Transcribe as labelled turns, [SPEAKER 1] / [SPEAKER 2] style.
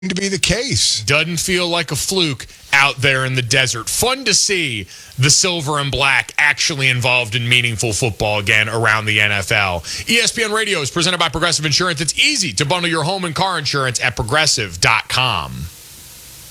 [SPEAKER 1] to be the case.
[SPEAKER 2] Doesn't feel like a fluke out there in the desert. Fun to see the silver and black actually involved in meaningful football again around the NFL. ESPN Radio is presented by Progressive Insurance. It's easy to bundle your home and car insurance at Progressive.com.